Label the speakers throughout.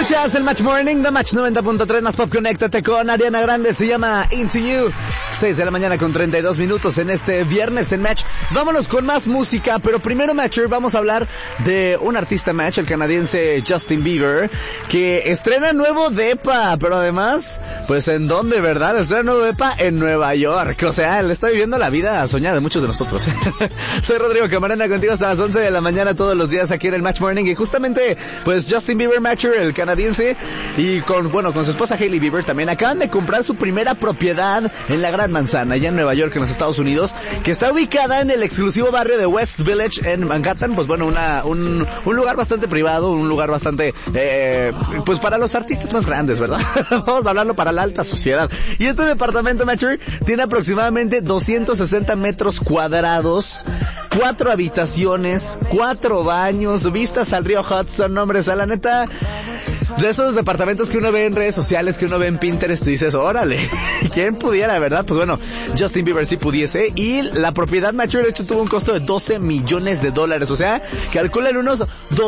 Speaker 1: Escuchas el Match Morning, The Match 90.3 más pop. Conéctate con Ariana Grande, se llama Into You. 6 de la mañana con 32 minutos en este viernes en Match. Vámonos con más música, pero primero, Matcher, vamos a hablar de un artista, Match, el canadiense Justin Bieber, que estrena nuevo depa, pero además, pues ¿en dónde, verdad? Estrena nuevo depa en Nueva York. O sea, él está viviendo la vida soñada de muchos de nosotros. Soy Rodrigo Camarena, contigo hasta las 11 de la mañana todos los días aquí en el Match Morning. Y justamente, pues Justin Bieber, Matcher, el canadiense, y con su esposa Hailey Bieber también acaban de comprar su primera propiedad en la Gran Manzana, allá en Nueva York, en los Estados Unidos, que está ubicada en el exclusivo barrio de West Village en Manhattan. Pues bueno, un lugar bastante privado, un lugar bastante, pues para los artistas más grandes, ¿verdad? Vamos a hablarlo para la alta sociedad. Y este departamento, Matcher, tiene aproximadamente 260 metros cuadrados, 4 habitaciones, 4 baños, vistas al río Hudson, hombres, a la neta, de esos departamentos que uno ve en redes sociales, que uno ve en Pinterest y dices, órale, ¿quién pudiera, verdad? Pues bueno, Justin Bieber sí pudiese, y la propiedad, Matcher, de hecho tuvo un costo de $12 millones, o sea, calculan unos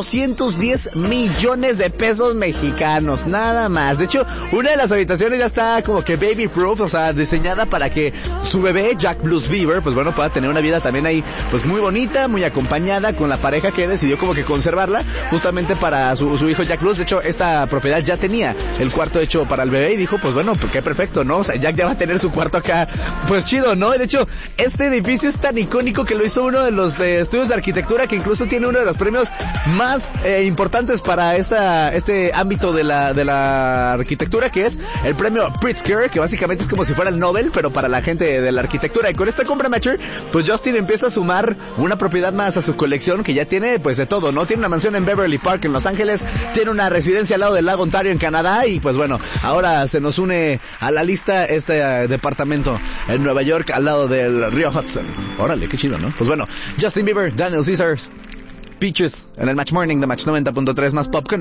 Speaker 1: 210 millones de pesos mexicanos, nada más. De hecho, una de las habitaciones ya está como que baby proof, o sea, diseñada para que su bebé, Jack Blues Bieber, pues bueno, pueda tener una vida también ahí, pues muy bonita, muy acompañada con la pareja que decidió como que conservarla, justamente para su hijo Jack Blues. De hecho, esta propiedad ya tenía el cuarto hecho para el bebé y dijo, pues bueno, pues qué perfecto, ¿no? O sea, Jack ya va a tener su cuarto acá, pues chido, ¿no? De hecho, este edificio es tan icónico que lo hizo uno de los estudios de arquitectura que incluso tiene uno de los premios más importantes para este ámbito de la arquitectura, que es el premio Pritzker, que básicamente es como si fuera el Nobel, pero para la gente de la arquitectura. Y con esta compra, Matcher, pues Justin empieza a sumar una propiedad más a su colección, que ya tiene pues de todo, ¿no? Tiene una mansión en Beverly Park en Los Ángeles, tiene una residencia al lado del lago Ontario en Canadá, y pues bueno, ahora se nos une a la lista este departamento en Nueva York al lado del río Hudson. Órale, qué chido, ¿no? Pues bueno, Justin Bieber, Daniel Caesar, Peaches en el Match Morning de Match 90.3 más pop.